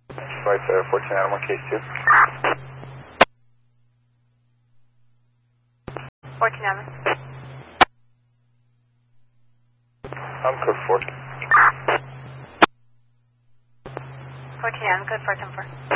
Flight 14 Animal Case 2. 14 Animal. Code 4. 14 Animal, code 4, 10 4.